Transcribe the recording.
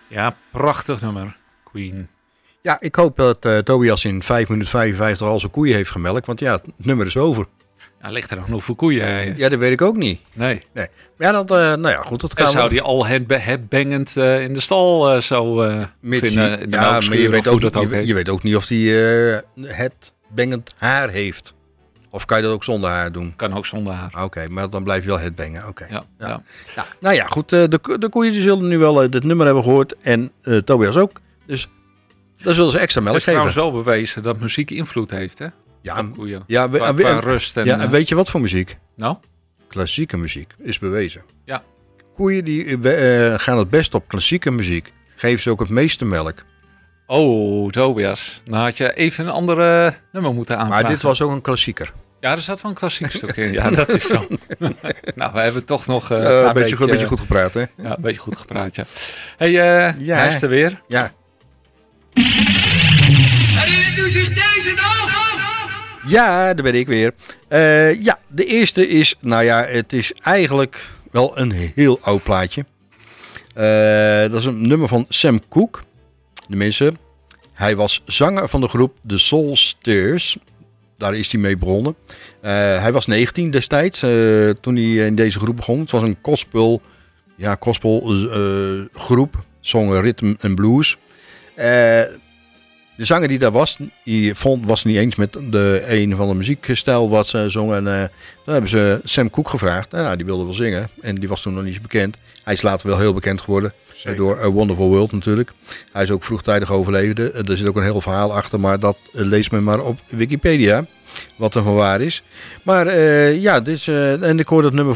Ja, prachtig nummer, Queen. Ja, ik hoop dat Tobias in 5 minuten 55 al zijn koeien heeft gemelkt. Want ja, het nummer is over. Ja, ligt er nog genoeg voor koeien? Ja, dat weet ik ook niet. Nee. Maar ja, dat, nou ja, goed. Dat kan en zou die al headbangend in de stal vinden? Ja, maar je weet ook niet of die headbangend haar heeft. Of kan je dat ook zonder haar doen? Kan ook zonder haar. Oké, maar dan blijf je wel headbangen. Oké. Ja. Nou ja, goed. De koeien die zullen nu wel dit nummer hebben gehoord. En Tobias ook. Dus daar zullen ze extra melk geven. Het is trouwens wel bewezen dat muziek invloed heeft, hè? Ja, koeien. Ja, qua rust. En weet je wat voor muziek? Nou? Klassieke muziek is bewezen. Ja. Koeien die gaan het best op klassieke muziek. Geven ze ook het meeste melk. Oh, Tobias. Nou had je even een andere nummer moeten aanvragen. Maar dit was ook een klassieker. Ja, er zat wel een klassiek stuk in. Ja, dat is zo. Nou, we hebben toch nog een beetje goed gepraat, hè? Ja, een beetje goed gepraat, ja. Hey, hij is er weer. Ja. Herinnert u zich deze nog? Ja, daar ben ik weer. Ja, de eerste is, nou ja, het is eigenlijk wel een heel oud plaatje. Dat is een nummer van Sam Cooke. Tenminste, hij was zanger van de groep The Soul Stirrers. Daar is hij mee begonnen. Hij was 19 destijds toen hij in deze groep begon. Het was een gospel groep, zong rhythm en blues. De zanger die daar was niet eens met een van de muziekstijl wat ze zongen. En toen hebben ze Sam Cooke gevraagd. Nou, die wilde wel zingen. En die was toen nog niet zo bekend. Hij is later wel heel bekend geworden. Door A Wonderful World natuurlijk. Hij is ook vroegtijdig overleden. Er zit ook een heel verhaal achter. Maar dat leest men maar op Wikipedia. Wat er van waar is. Maar ja, en ik hoor dat nummer